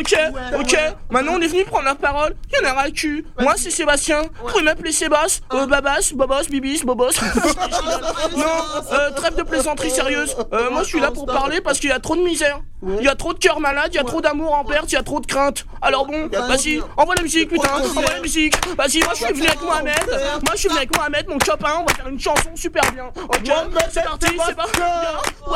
ok. Maintenant on est venu prendre la parole. Y'en a ras le cul. Moi c'est Sébastien. Vous pouvez m'appeler Sébastien, Babas, Bobos, Bibis, Bobos. Non, trêve de plaisanterie sérieuse. Moi je suis là pour parler parce qu'il y a trop de misère. Il y a trop de cœurs malades, il y a trop d'amour en perte, il y a trop de crainte. Alors bon, vas-y, envoie la musique, putain, envoie la musique. Vas-y, moi je suis venu avec Mohamed, mon copain, on va faire une chanson super bien. Ok, c'est parti, c'est parti. Ouais.